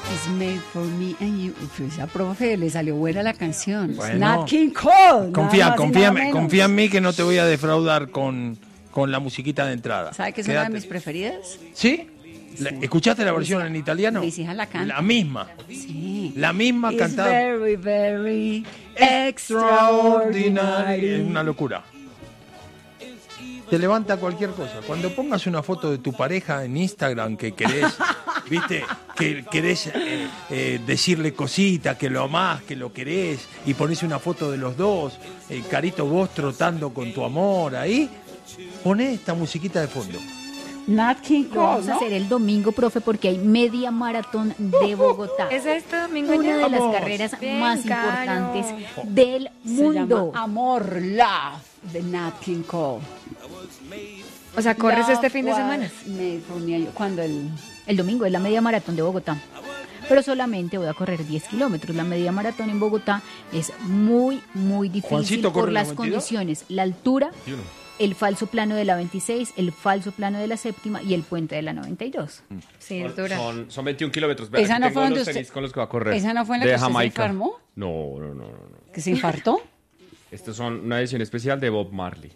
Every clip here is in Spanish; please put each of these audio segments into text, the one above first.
It's made for me and you. Uf, esa profe, le salió buena la canción. Bueno. Nat King Cole. Confía en mí que no te voy a defraudar con la musiquita de entrada. ¿Sabe que es una de mis preferidas? ¿Sí? ¿Escuchaste la versión en italiano? Mis hijas la cantan. La misma. Sí. La misma It's cantada. very, very extraordinary. Es una locura. Te levanta cualquier cosa. Cuando pongas una foto de tu pareja en Instagram que querés, viste, que querés decirle cositas, que lo amás, que lo querés, y pones una foto de los dos, Carito, vos trotando con tu amor ahí, poné esta musiquita de fondo. Nat King Cole, Lo vamos a ¿no? hacer el domingo, profe, porque hay media maratón de Bogotá. ¿Es este domingo Una ya? de las Vamos. carreras Bien, más Caro. importantes del Se mundo. llama Amor, Love, de Nat King Cole. O sea, ¿corres Love este fin de was semana? made for me and you. ¿Cuándo El domingo es la media maratón de Bogotá. Pero solamente voy a correr 10 kilómetros. La media maratón en Bogotá es muy, muy difícil Juancito por corre las 92. condiciones. La altura, el falso plano de la 26, el falso plano de la séptima y el puente de la 92. Sí, es dura. Son 21 kilómetros. Esa Aquí no tengo fue donde los usted- tenis con los que va a correr. ¿Esa no fue en la de que usted se Jamaica. enfermó? No. ¿Que se infartó? Estos son una edición especial de Bob Marley.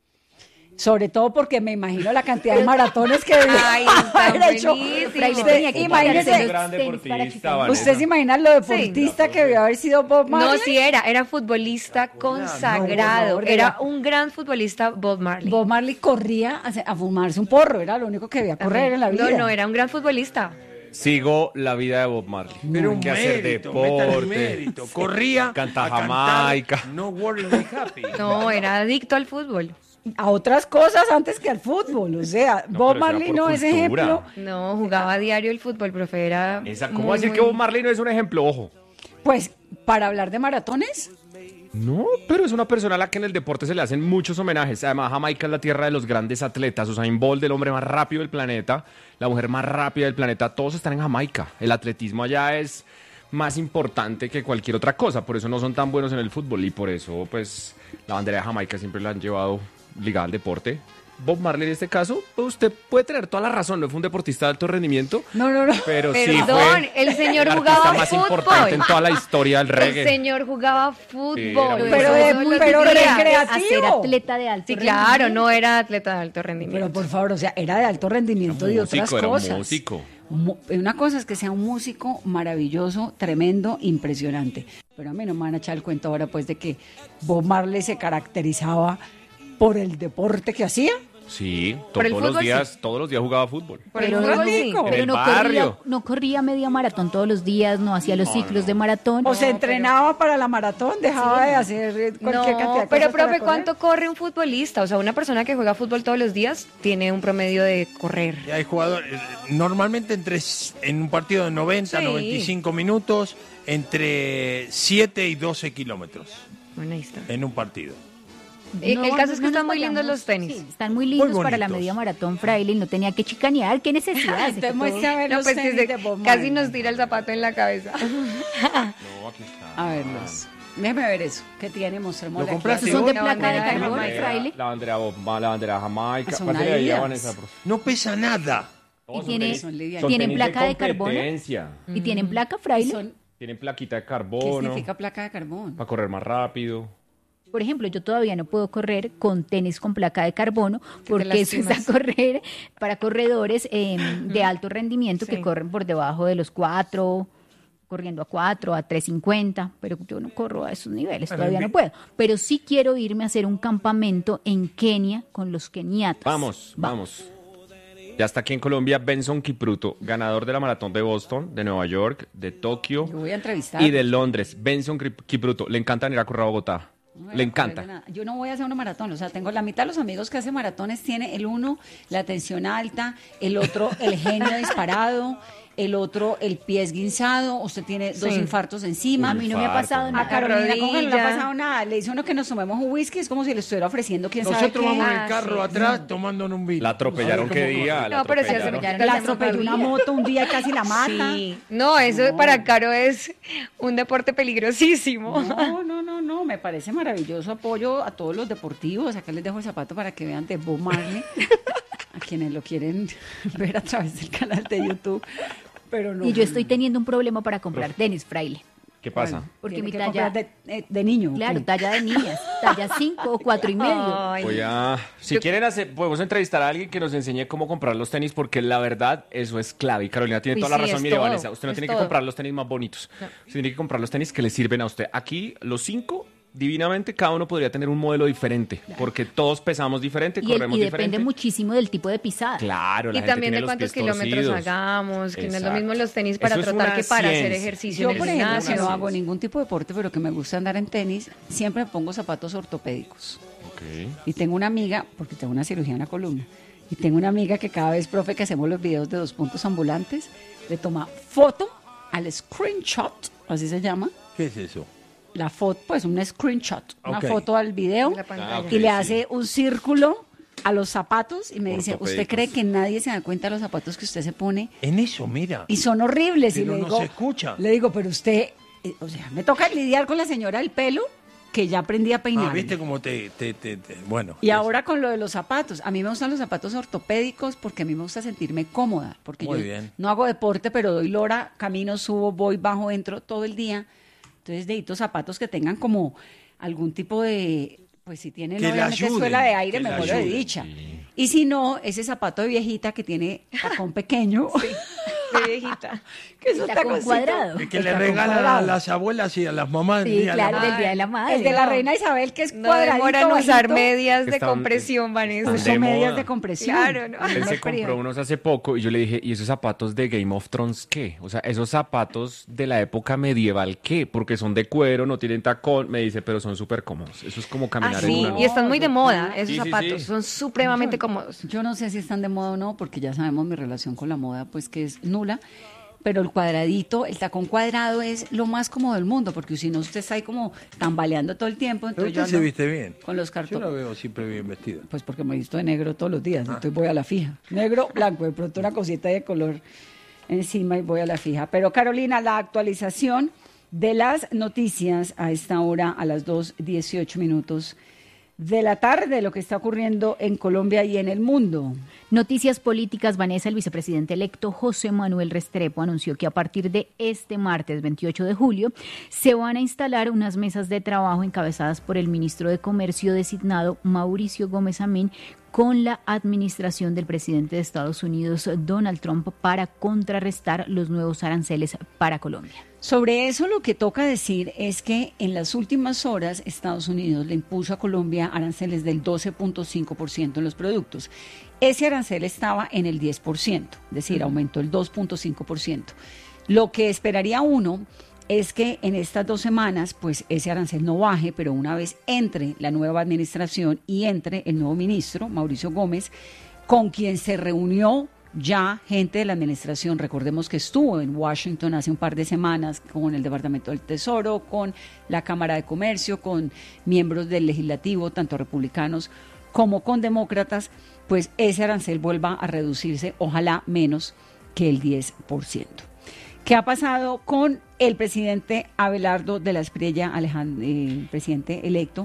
Sobre todo porque me imagino la cantidad de maratones que debió Ay, está haber hecho. buenísimo. Fraile Usted tenía que imagínese- quitarse los Gran tenis para deportista, quitarse. Vanessa. ¿Usted se imagina lo deportista que debió haber sido Bob Marley? No, sí era futbolista consagrado. favor, Era era- un gran futbolista Bob Marley. Bob Marley corría a fumarse un porro, era lo único que debía correr en la vida. No, era un gran futbolista. Sigo la vida de Bob Marley. Pero un Hay que hacer mérito, métale deporte. mérito. Corría Canta a cantar Jamaica. No worry, be happy. No, era adicto al fútbol. A otras cosas antes que al fútbol, o sea, No, Bob pero eso era Marley por no es cultura. ejemplo. No, jugaba a diario el fútbol, profe. Era ¿Cómo muy, decir muy- que Bob Marley no es un ejemplo? Ojo. Pues para hablar de maratones, No, pero es una persona a la que en el deporte se le hacen muchos homenajes. Además, Jamaica es la tierra de los grandes atletas. Usain Bolt, el hombre más rápido del planeta, la mujer más rápida del planeta, todos están en Jamaica. El atletismo allá es más importante que cualquier otra cosa. Por eso no son tan buenos en el fútbol y por eso, pues, la bandera de Jamaica siempre la han llevado ligada al deporte. Bob Marley en este caso, pues usted puede tener toda la razón, no fue un deportista de alto rendimiento, no. pero sí Perdón, fue el señor artista jugaba más fútbol. importante en toda la historia del El reggae. señor jugaba fútbol. era muy Pero Eso de- no lo pero olvida. recreativo. A ser atleta de alto Sí, claro, no era atleta de alto rendimiento. Pero por favor, o sea, era de alto rendimiento y otras Era un cosas. músico. Una cosa es que sea un músico maravilloso, tremendo, impresionante. Pero a mí no me van a echar el cuento ahora pues de que Bob Marley se caracterizaba por el deporte que hacía. Sí, Por el todos los fútbol, días, todos los días jugaba fútbol. Por el Pero, fútbol, no, sí. En pero el no, barrio. no corría media maratón todos los días, no hacía los ciclos de maratón. O se entrenaba para la maratón, dejaba de hacer cualquier cantidad de No, pero cosas para profe, correr. ¿cuánto corre un futbolista? O sea, una persona que juega fútbol todos los días tiene un promedio de correr. Y hay jugadores, normalmente en un partido de 90, Sí. 95 minutos, entre 7 y 12 kilómetros Bueno, ahí está. en un partido. El caso es que nos están muy lindos vayamos. los tenis. Sí, están muy lindos Muy para la bonitos. media maratón, Fraile, y no tenía que chicanear, qué necesidad. de que Entonces todo- muestre a ver No, los pues tenis desde- de Bob casi Marley. nos tira el zapato en la cabeza. No, aquí está. A verlos. Déjeme ver eso. ¿Qué tiene? Mostrémosle ¿Lo aquí. compraste? Esos son de Una placa de bandera de carbón, Jamaica. Fraile. La bandera Bob, la bandera Jamaica. Son ¿Cuánto le daría, Adidas. Vanessa? No pesa nada. Y tiene- son livianos. Son ¿Tienen tenis placa de carbono? competencia. Y tienen placa, Fraile. Son- Tienen plaquita de ¿Qué carbono significa placa de carbón? para correr más rápido. Por ejemplo, yo todavía no puedo correr con tenis con placa de carbono porque eso es lastimas. a correr para corredores de alto rendimiento que Sí. corren por debajo de los 4, corriendo a 4, a 3:50, pero yo no corro a esos niveles, todavía no puedo. Pero sí quiero irme a hacer un campamento en Kenia con los keniatas. Vamos. Ya está aquí en Colombia Benson Kipruto, ganador de la maratón de Boston, de Nueva York, de Tokio Yo voy a entrevistar. y de Londres. Benson Kipruto, le encanta venir a correr a Bogotá. No voy Le a correr encanta. de nada. Yo no voy a hacer una maratón, o sea, tengo la mitad de los amigos que hacen maratones, tiene el uno la tensión alta, el otro el genio disparado, el otro el pie esguinzado, usted tiene dos Sí. infartos encima. A mí no me ha Infarto. pasado A nada. Carolina, ¿cómo que no le ha rodilla. pasado nada? Le dice uno que nos tomemos un whisky, es como si le estuviera ofreciendo quién sabe Nosotros qué. vamos en Ah, el carro sí. atrás tomando un vino. La atropellaron qué día. No, pero sí atropellaron. atropellaron. La atropelló una moto un día y casi la mata. Sí. No, eso para Caro es un deporte peligrosísimo. No, me parece maravilloso. Apoyo a todos los deportivos. Acá les dejo el zapato para que vean de Bob Marley, a quienes lo quieren ver a través del canal de YouTube. Pero no. Y yo estoy teniendo un problema para comprar tenis, Fraile. ¿Qué pasa? Porque Tiene mi que talla... comprar de niño. Claro, ¿ok? talla de niñas, talla 5 o 4,5. Ay, Si quieren podemos entrevistar a alguien que nos enseñe cómo comprar los tenis, porque la verdad, eso es clave. Y Carolina tiene Uy, toda la sí, razón. es Mire, todo, Vanessa, usted no es tiene que todo. comprar los tenis más bonitos. Usted tiene que comprar los tenis que le sirven a usted. Aquí, los 5, divinamente, cada uno podría tener un modelo diferente, porque todos pesamos diferente, corremos Y diferente. depende muchísimo del tipo de pisada. Claro, la y gente también tiene de los cuántos pies kilómetros torcidos. hagamos, que no es lo Exacto. mismo los tenis para Eso es trotar una que para hacer ciencia. ejercicio Yo, en el por ejemplo, que gimnasio. no hago ningún tipo de deporte, pero que me gusta andar en tenis, siempre me pongo zapatos ortopédicos. Ok. Y tengo una amiga, porque tengo una cirugía en la columna, y tengo una amiga que cada vez, profe, que hacemos los videos de 2 puntos ambulantes, le toma foto al screenshot, así se llama, ¿Qué es eso? la foto, pues un screenshot, una Ok. foto al video, De la pantalla. ok. y le sí. hace un círculo a los zapatos y me dice, ¿usted Ortopédicos. cree que nadie se da cuenta de los zapatos que usted se pone? En eso, mira. Y son horribles. Pero y le no digo, se escucha. Le digo, pero usted, o sea, me toca lidiar con la señora del pelo, que ya aprendí a peinar. Viste cómo bueno. Y ahora con lo de los zapatos, a mí me gustan los zapatos ortopédicos porque a mí me gusta sentirme cómoda, porque Muy yo bien. no hago deporte, pero doy lora, camino, subo, voy, bajo, entro todo el día. Entonces necesito zapatos que tengan como algún tipo de, pues si tienen Que le obviamente ayuden, suela de aire, que me le muero de ayuden, dicha. Y si no, ese zapato de viejita que tiene tacón pequeño, De viejita. que es un Tacón taconcito. cuadrado. Es que El le tacón regalan a cuadrado. las abuelas y a las mamás. Sí, el día de la claro, madre. del Día de la Madre. El de la No. reina Isabel, que es No cuadradito, demoran usar bajito. medias de Están- compresión, Vanessa. Son medias moda. de compresión. Claro, ¿no? Él No se es frío. compró unos hace poco y yo le dije, ¿y esos zapatos de Game of Thrones qué? O sea, esos zapatos de la época medieval ¿qué? Porque son de cuero, no tienen tacón. Me dice, pero son súper cómodos. Eso es como Ah, caminar en sí, una... y están muy de moda esos Sí, sí, zapatos. sí. Son supremamente cómodos. Yo no sé si están de moda o no, porque ya sabemos mi relación con la moda, pues que es nula. Pero el cuadradito, el tacón cuadrado es lo más cómodo del mundo, porque si no usted está ahí como tambaleando todo el tiempo. Pero Entonces usted yo se ando viste bien. con los Yo cartones. la veo siempre bien vestida. Pues porque me visto de negro todos los días, entonces voy a la fija. Negro, blanco, de pronto una cosita de color encima y voy a la fija. Pero Carolina, la actualización de las noticias a esta hora, a las 2:18 de la tarde, lo que está ocurriendo en Colombia y en el mundo. Noticias políticas. Vanessa, el vicepresidente electo José Manuel Restrepo anunció que a partir de este martes 28 de julio se van a instalar unas mesas de trabajo encabezadas por el ministro de Comercio designado Mauricio Gómez Amén con la administración del presidente de Estados Unidos Donald Trump para contrarrestar los nuevos aranceles para Colombia. Sobre eso lo que toca decir es que en las últimas horas Estados Unidos le impuso a Colombia aranceles del 12.5% en los productos. Ese arancel estaba en el 10%, es decir, aumentó el 2.5%. Lo que esperaría uno es que en estas 2 semanas, pues ese arancel no baje, pero una vez entre la nueva administración y entre el nuevo ministro, Mauricio Gómez, con quien se reunió ya gente de la administración. Recordemos que estuvo en Washington hace un par de semanas con el Departamento del Tesoro, con la Cámara de Comercio, con miembros del legislativo, tanto republicanos como con demócratas, pues ese arancel vuelva a reducirse, ojalá menos que el 10%. ¿Qué ha pasado con el presidente Abelardo de la Espriella, presidente electo,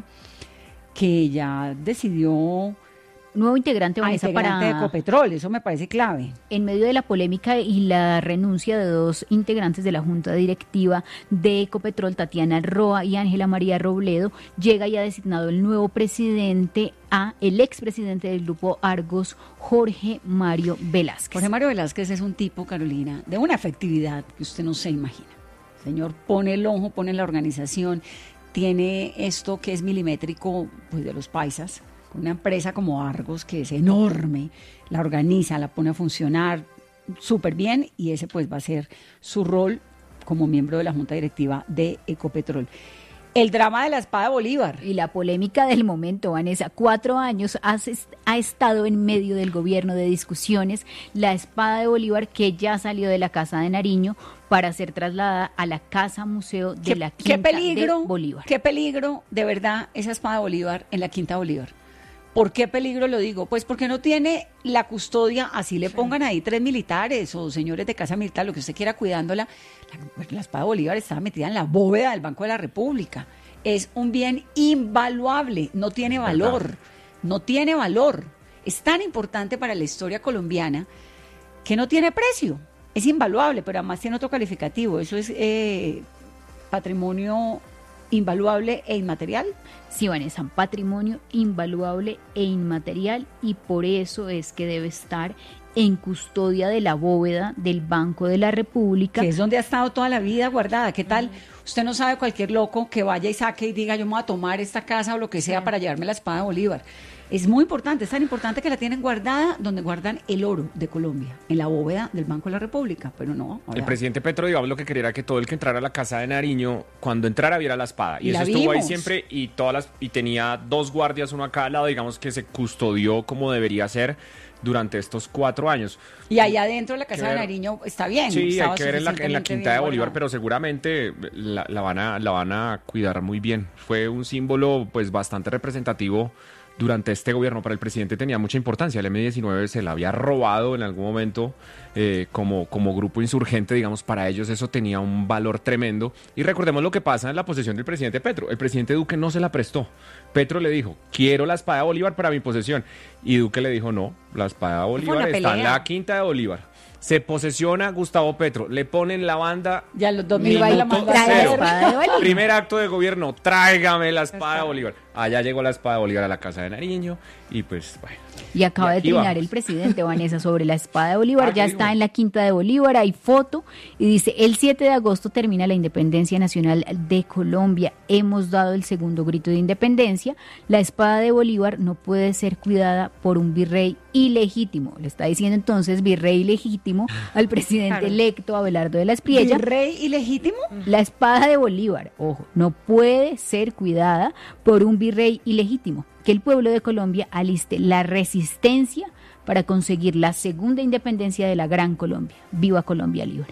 que ya decidió Nuevo integrante, a Vanessa, integrante de para... Ecopetrol? Eso me parece clave. En medio de la polémica y la renuncia de 2 integrantes de la Junta Directiva de Ecopetrol, Tatiana Roa y Ángela María Robledo, llega ya designado el nuevo presidente el expresidente del Grupo Argos, Jorge Mario Velázquez. Jorge Mario Velázquez es un tipo, Carolina, de una efectividad que usted no se imagina. El señor pone el ojo, pone la organización, tiene esto que es milimétrico, pues de los paisas, una empresa como Argos, que es enorme, la organiza, la pone a funcionar súper bien y ese pues va a ser su rol como miembro de la Junta Directiva de Ecopetrol. El drama de la espada Bolívar. Y la polémica del momento, Vanessa, 4 años ha estado en medio del gobierno de discusiones la espada de Bolívar, que ya salió de la Casa de Nariño para ser trasladada a la Casa Museo de la Quinta de Bolívar. Qué peligro, de verdad, esa espada Bolívar en la Quinta Bolívar. ¿Por qué peligro lo digo? Pues porque no tiene la custodia, así le pongan ahí 3 militares o señores de casa militar, lo que usted quiera cuidándola. La espada Bolívar estaba metida en la bóveda del Banco de la República. Es un bien invaluable, no tiene valor, no tiene valor. Es tan importante para la historia colombiana que no tiene precio. es invaluable, pero además tiene otro calificativo. Eso es patrimonio invaluable e inmaterial. Sí, Vanessa, patrimonio invaluable e inmaterial, y por eso es que debe estar en custodia de la bóveda del Banco de la República. Que es donde ha estado toda la vida guardada. ¿Qué tal? Usted no sabe, cualquier loco que vaya y saque y diga, yo me voy a tomar esta casa o lo que sea para llevarme la espada de Bolívar. Es muy importante, es tan importante que la tienen guardada donde guardan el oro de Colombia, en la bóveda del Banco de la República, pero no. El presidente Petro, digamos, lo que quería era que todo el que entrara a la casa de Nariño, cuando entrara, viera la espada. Y la eso estuvo ahí vimos. siempre, y tenía 2 guardias, uno a cada lado, digamos que se custodió como debería ser durante estos 4 años. Y allá adentro de la Casa Que de ver. Nariño está bien. Sí, hay estaba que ver en la suficientemente Quinta bien de Bolívar, guardado. pero seguramente la van a cuidar muy bien. Fue un símbolo pues bastante representativo durante este gobierno. Para el presidente tenía mucha importancia. El M-19 se la había robado en algún momento como grupo insurgente, digamos, para ellos eso tenía un valor tremendo. Y recordemos lo que pasa en la posesión del presidente Petro. El presidente Duque no se la prestó. Petro le dijo, quiero la espada de Bolívar para mi posesión. Y Duque le dijo, no, la espada de Bolívar una está en pelea. la Quinta de Bolívar. Se posesiona Gustavo Petro, le ponen la banda. Ya los 2000 va y la Minuto manda a trae la hacer. espada de Bolívar. Primer acto de gobierno, tráigame la espada de Bolívar. Allá llegó la espada de Bolívar a la Casa de Nariño y pues bueno. Y acaba Y de aquí trinar vamos. el presidente, Vanessa, sobre la espada de Bolívar. Ah, Ya ¿qué está dijo? en la Quinta de Bolívar, hay foto y dice, el 7 de agosto termina la independencia nacional de Colombia. Hemos dado el segundo grito de independencia. La espada de Bolívar no puede ser cuidada por un virrey ilegítimo. Le está diciendo entonces virrey ilegítimo al presidente Claro. electo Abelardo de la Espriella. ¿Virrey ilegítimo? La espada de Bolívar, ojo, no puede ser cuidada por un virrey ilegítimo. Que el pueblo de Colombia aliste la resistencia para conseguir la segunda independencia de la Gran Colombia. ¡Viva Colombia libre!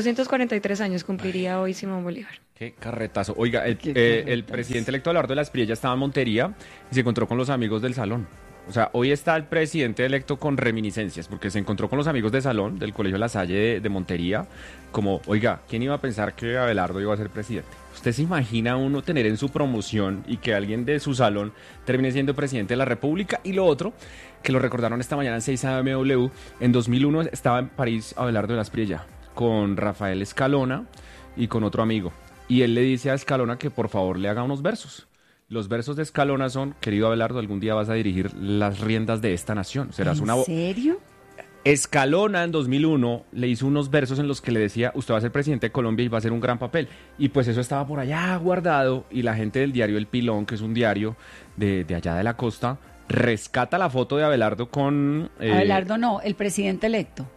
243 años cumpliría hoy Simón Bolívar. Qué carretazo. Oiga, el carretazo. presidente electo Abelardo de la Espriella estaba en Montería y se encontró con los amigos del salón. O sea, hoy está el presidente electo con reminiscencias, porque se encontró con los amigos de salón del Colegio La Salle de Montería, como, oiga, ¿quién iba a pensar que Abelardo iba a ser presidente? ¿Usted se imagina uno tener en su promoción y que alguien de su salón termine siendo presidente de la República? Y lo otro, que lo recordaron esta mañana en 6 AMW, en 2001 estaba en París Abelardo de la Espriella con Rafael Escalona y con otro amigo. Y él le dice a Escalona que por favor le haga unos versos. Los versos de Escalona son, querido Abelardo, algún día vas a dirigir las riendas de esta nación. Serás una... ¿En serio? Escalona en 2001 le hizo unos versos en los que le decía, usted va a ser presidente de Colombia y va a hacer un gran papel. Y pues eso estaba por allá guardado y la gente del diario El Pilón, que es un diario de allá de la costa, rescata la foto de Abelardo con... Abelardo no, el presidente electo.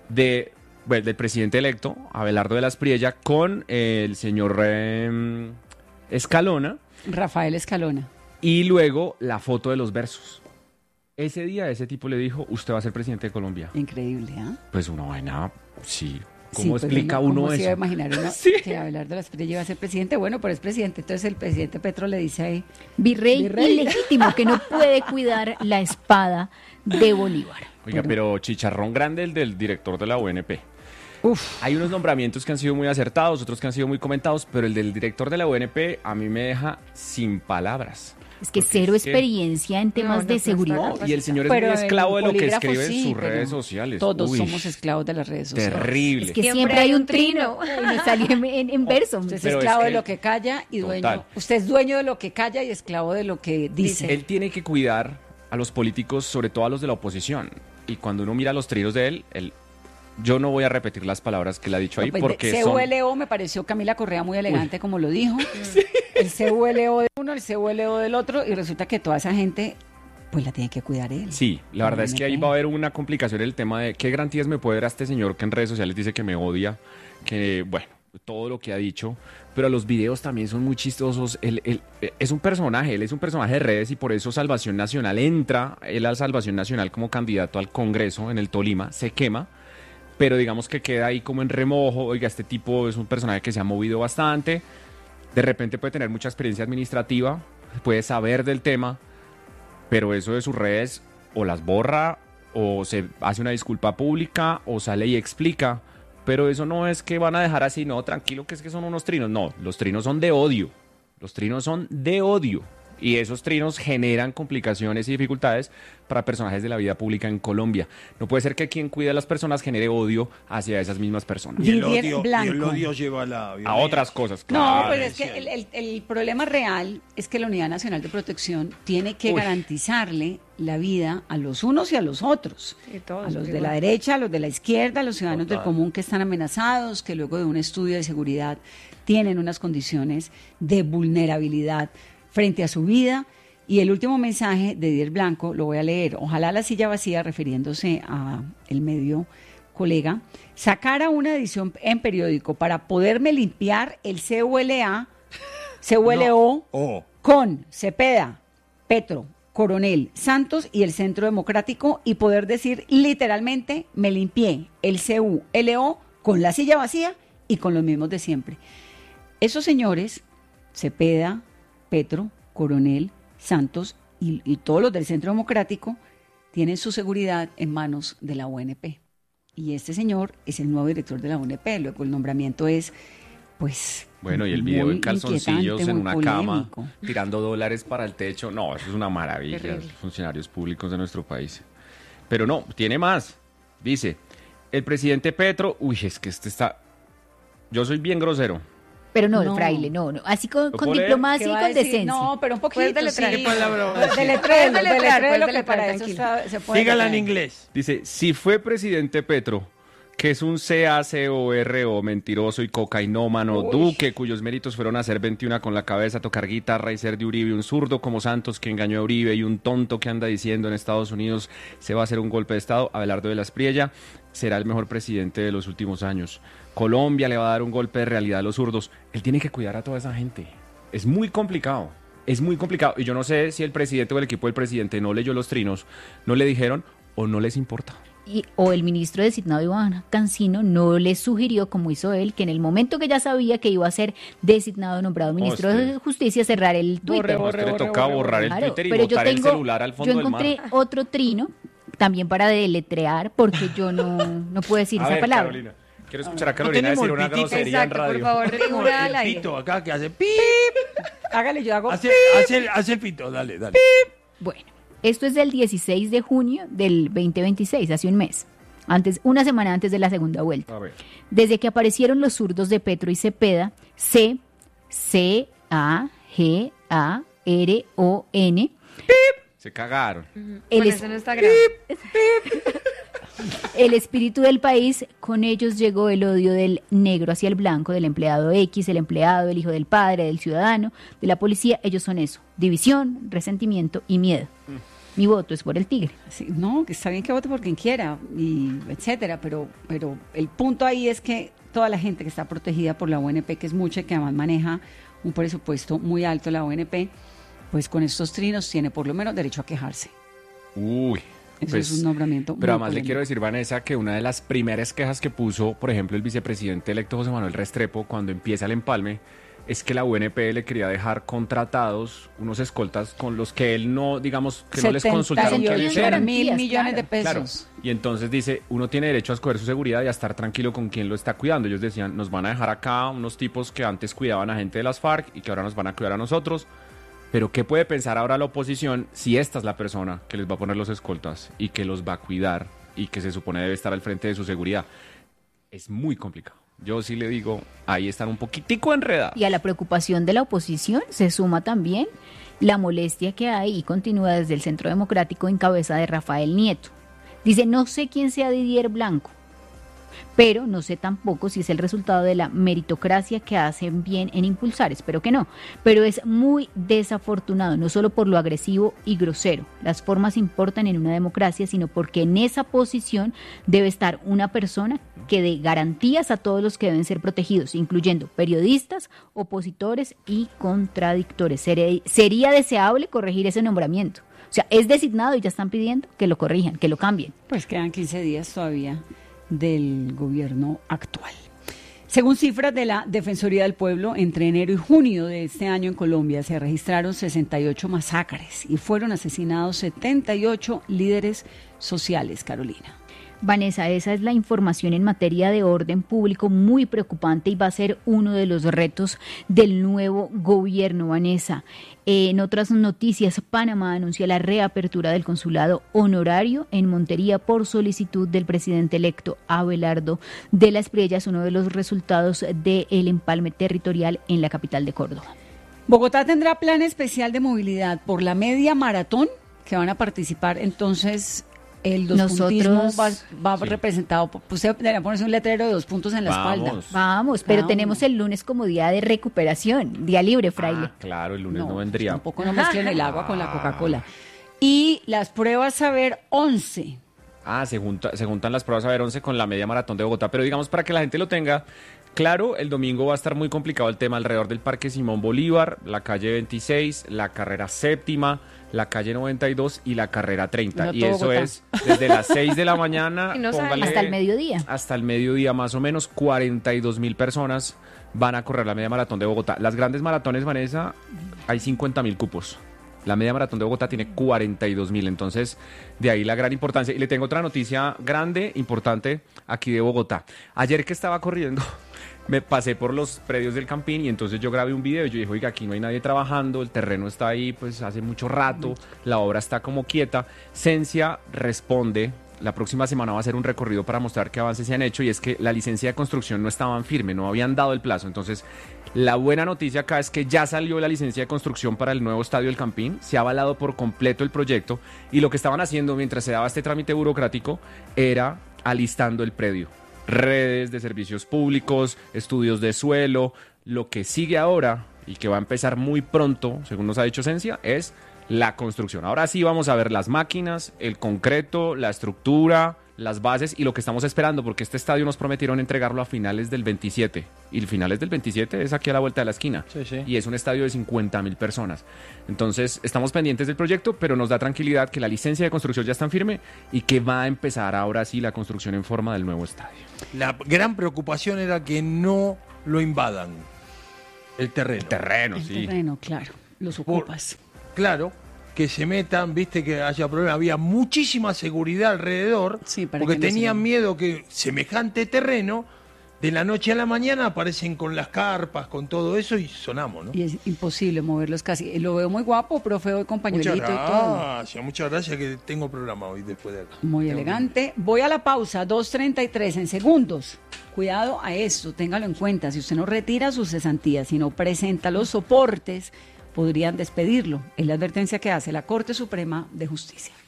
del presidente electo, Abelardo de la Espriella, con el señor Escalona. Rafael Escalona. Y luego la foto de los versos. Ese día ese tipo le dijo, usted va a ser presidente de Colombia. Increíble, ¿ah? Pues una vaina, sí. ¿Cómo Sí, pues explica uno ¿cómo se iba a eso? imaginar uno Sí. que Abelardo de la Espriella iba a ser presidente? Bueno, pero es presidente. Entonces el presidente Petro le dice ahí, Virrey Virrey. ilegítimo que no puede cuidar la espada de Bolívar. Oiga, pero chicharrón grande el del director de la UNP. uff, Hay unos nombramientos que han sido muy acertados, otros que han sido muy comentados, pero el del director de la UNP a mí me deja sin palabras. Es que Porque cero es que- experiencia en temas No, de no seguridad. No, y el señor es pero muy en esclavo de lo que bolígrafo escribe sí, en sus pero redes sociales. todos Uy, somos esclavos de las redes sociales. terrible. Es que Siempre siempre hay hay un un trino. trino. Y me salió en verso. Usted es Pero esclavo es de que- lo que calla y dueño. Total. Usted es dueño de lo que calla y esclavo de lo que dice. Él tiene que cuidar a los políticos, sobre todo a los de la oposición. Y cuando uno mira los trinos de él, yo no voy a repetir las palabras que él ha dicho ahí No, pues, porque son... CULO me pareció Camila Correa muy elegante como lo dijo. El CULO de uno, el CULO del otro y resulta que toda esa gente pues la tiene que cuidar él. Sí, la verdad es que ahí va a haber una complicación en el tema de qué garantías me puede dar a este señor que en redes sociales dice que me odia, que bueno, todo lo que ha dicho, pero los videos también son muy chistosos. Él es un personaje, él es un personaje de redes y por eso Salvación Nacional entra, él a Salvación Nacional como candidato al Congreso en el Tolima, se quema, pero digamos que queda ahí como en remojo. Oiga, este tipo es un personaje que se ha movido bastante, de repente puede tener mucha experiencia administrativa, puede saber del tema, pero eso de sus redes o las borra o se hace una disculpa pública o sale y explica, pero eso no es que van a dejar así, no, tranquilo, que es que son unos trinos, no, los trinos son de odio, los trinos son de odio Y esos trinos generan complicaciones y dificultades para personajes de la vida pública en Colombia. No puede ser que quien cuida a las personas genere odio hacia esas mismas personas. Y el Didier odio lleva a la A violencia. otras cosas, No, claro. pues es que el problema real es que la Unidad Nacional de Protección tiene que garantizarle la vida a los unos y a los otros. Y todos, A los de igual. la derecha, a los de la izquierda, a los ciudadanos del Total. común que están amenazados, que luego de un estudio de seguridad tienen unas condiciones de vulnerabilidad frente a su vida. Y el último mensaje de Didier Blanco lo voy a leer. Ojalá la silla vacía, refiriéndose a el medio colega, sacara una edición en periódico para poderme limpiar el CULO Oh. con Cepeda, Petro, Coronel, Santos y el Centro Democrático y poder decir literalmente me limpié el CULO con la silla vacía y con los mismos de siempre. Esos señores, Cepeda, Petro, Coronel, Santos y todos los del Centro Democrático tienen su seguridad en manos de la ONP. Y este señor es el nuevo director de la ONP. Luego el nombramiento es, pues... Bueno, y el video muy en calzoncillos inquietante, en muy una cama, polémico. tirando dólares para el techo. No, eso es una maravilla, Terrible. los funcionarios públicos de nuestro país. Pero no, tiene más. Dice, el presidente Petro... Uy, es que este está... Yo soy bien grosero. Pero no, No. fraile, no. Así con puedo leer? diplomacia ¿Qué y va a con decir? decencia. No, pero un poquito, Puedes deletrear. sí. ¿Qué palabra va a decir? Deletreo, Puedes deletreo, que deletrear, para eso tranquilo. se puede Dígala en deletrear. inglés. Dice, si fue presidente Petro, que es un CACORO, mentiroso y cocainómano, Duque, cuyos méritos fueron hacer 21 con la cabeza, tocar guitarra y ser de Uribe, un zurdo como Santos que engañó a Uribe y un tonto que anda diciendo en Estados Unidos se va a hacer un golpe de Estado, Abelardo de la Espriella será el mejor presidente de los últimos años. Colombia le va a dar un golpe de realidad a los zurdos. Él tiene que cuidar a toda esa gente. Es muy complicado. Es muy complicado. Y yo no sé si el presidente o el equipo del presidente no leyó los trinos, no le dijeron o no les importa. O el ministro designado Iván Cancino no le sugirió, como hizo él, que en el momento que ya sabía que iba a ser designado, nombrado ministro Hostia. de Justicia, cerrar el Twitter. No, es que le toca borrar el Claro, Twitter y pero yo botar el tengo- celular al fondo yo del mar. encontré otro trino también para deletrear, porque yo no puedo decir A esa ver, palabra. Carolina. Quiero escuchar a Carolina tenemos decir una el pitito. grosería en Exacto, por radio. favor, figura al El aire. pito acá que hace pip. Hágale, yo hago... Hace el pito, dale. Bueno, esto es del 16 de junio del 2026, hace un mes. Una semana antes de la segunda vuelta. A ver. Desde que aparecieron los zurdos de Petro y Cepeda, CAGARON, Se cagaron. el, Con es- eso no está grave. el espíritu del país, con ellos llegó el odio del negro hacia el blanco, del empleado X, el empleado, el hijo del padre, del ciudadano, de la policía. Ellos son eso, división, resentimiento y miedo. Mi voto es por el tigre. Sí, no, que está bien que vote por quien quiera, y etcétera, pero el punto ahí es que toda la gente que está protegida por la ONP, que es mucha y que además maneja un presupuesto muy alto la ONP, pues con estos trinos tiene por lo menos derecho a quejarse. Uy. Eso es un nombramiento Pero muy además le polémico. quiero decir, Vanessa, que una de las primeras quejas que puso, por ejemplo, el vicepresidente electo José Manuel Restrepo cuando empieza el empalme, es que la UNP le quería dejar contratados unos escoltas con los que él no, digamos, que no les consultaron quiénes 78 eran. mil millones de Claro. pesos. Y entonces dice, uno tiene derecho a escoger su seguridad y a estar tranquilo con quien lo está cuidando. Ellos decían, nos van a dejar acá unos tipos que antes cuidaban a gente de las FARC y que ahora nos van a cuidar a nosotros. Pero ¿qué puede pensar ahora la oposición si esta es la persona que les va a poner los escoltas y que los va a cuidar y que se supone debe estar al frente de su seguridad? Es muy complicado. Yo sí le digo, ahí están un poquitico enredados. Y a la preocupación de la oposición se suma también la molestia que hay y continúa desde el Centro Democrático en cabeza de Rafael Nieto. Dice, no sé quién sea Didier Blanco, pero no sé tampoco si es el resultado de la meritocracia que hacen bien en impulsar, espero que no, pero es muy desafortunado, no solo por lo agresivo y grosero, las formas importan en una democracia, sino porque en esa posición debe estar una persona que dé garantías a todos los que deben ser protegidos, incluyendo periodistas, opositores y contradictores. Sería deseable corregir ese nombramiento. O sea, es designado y ya están pidiendo que lo corrijan, que lo cambien. Pues quedan 15 días todavía del gobierno actual. Según cifras de la Defensoría del Pueblo, entre enero y junio de este año en Colombia se registraron 68 masacres y fueron asesinados 78 líderes sociales, Carolina. Vanessa, esa es la información en materia de orden público muy preocupante y va a ser uno de los retos del nuevo gobierno, Vanessa. En otras noticias, Panamá anuncia la reapertura del consulado honorario en Montería por solicitud del presidente electo Abelardo de la Espriella. Es uno de los resultados del empalme territorial en la capital de Córdoba. Bogotá tendrá plan especial de movilidad por la media maratón que van a participar. Entonces, el dospuntismo va representado. Usted debería ponerse un letrero de 2 puntos en la espalda. Vamos, pero tenemos el lunes como día de recuperación, día libre, fraile. Ah, claro, el lunes no vendría. Tampoco no mezclen el agua con la Coca-Cola. Y las pruebas Saber 11. Se juntan las pruebas Saber 11 con la media maratón de Bogotá, pero digamos para que la gente lo tenga claro, el domingo va a estar muy complicado el tema alrededor del Parque Simón Bolívar, la calle 26, la carrera séptima, la calle 92 y la carrera 30. Y eso Bogotá. Es desde las 6 de la mañana, hasta el mediodía. Hasta el mediodía más o menos, 42,000 personas van a correr la media maratón de Bogotá. Las grandes maratones, Vanessa, hay 50,000 cupos. La media maratón de Bogotá tiene 42,000, entonces de ahí la gran importancia. Y le tengo otra noticia grande, importante, aquí de Bogotá. Ayer que estaba corriendo, me pasé por los predios del Campín y entonces yo grabé un video y yo dije, oiga, aquí no hay nadie trabajando, el terreno está ahí pues hace mucho rato, la obra está como quieta. Cencia responde, la próxima semana va a ser un recorrido para mostrar qué avances se han hecho y es que la licencia de construcción no estaban firme, no habían dado el plazo. Entonces, la buena noticia acá es que ya salió la licencia de construcción para el nuevo estadio del Campín, se ha avalado por completo el proyecto y lo que estaban haciendo mientras se daba este trámite burocrático era alistando el predio. Redes de servicios públicos, estudios de suelo. Lo que sigue ahora y que va a empezar muy pronto, según nos ha dicho Cencia, es la construcción. Ahora sí vamos a ver las máquinas, el concreto, la estructura, las bases y lo que estamos esperando, porque este estadio nos prometieron entregarlo a finales del 27. Y finales del 27 es aquí a la vuelta de la esquina. Sí. Y es un estadio de 50,000 personas. Entonces, estamos pendientes del proyecto, pero nos da tranquilidad que la licencia de construcción ya está en firme y que va a empezar ahora sí la construcción en forma del nuevo estadio. La gran preocupación era que no lo invadan. El terreno. El terreno, claro. Los ocupas. Claro, que se metan, viste, que haya problemas. Había muchísima seguridad alrededor, porque tenían miedo que semejante terreno, de la noche a la mañana aparecen con las carpas, con todo eso y sonamos, ¿no? Y es imposible moverlos casi. Lo veo muy guapo, profe, hoy con pañuelito y todo. Muchas gracias que tengo programa hoy después de acá. Muy elegante. Voy a la pausa, 2:33 en segundos. Cuidado a esto, téngalo en cuenta. Si usted no retira sus cesantías, si no presenta los soportes, podrían despedirlo. Es la advertencia que hace la Corte Suprema de Justicia.